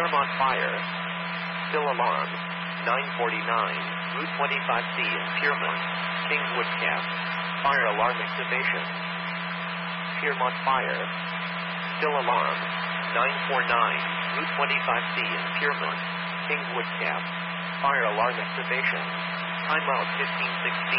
Claremont Fire. Still alarm. 949, Route 25C in Piermont, Kingswood Cap. Fire alarm activation. Piermont Fire. Still alarm. 949, Route 25C in Piermont, Kingswood Cap. Fire alarm activation. Timeout 1516.